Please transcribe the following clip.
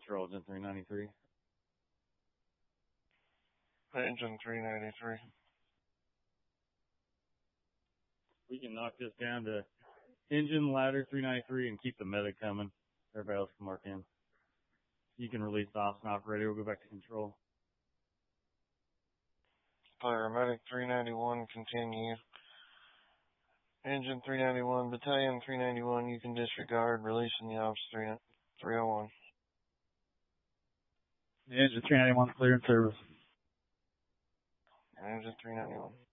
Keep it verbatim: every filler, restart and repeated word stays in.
control, Engine three ninety-three. Engine three ninety-three. We can knock this down to engine, ladder, three ninety-three, and keep the medic coming. Everybody else can mark in. You can release the Austin operator. We'll go back to control. Paramedic three ninety-one, continue. Engine three ninety-one, Battalion three ninety-one, you can disregard, releasing the ops three oh one. Engine three ninety-one, clear and service. Engine three ninety-one.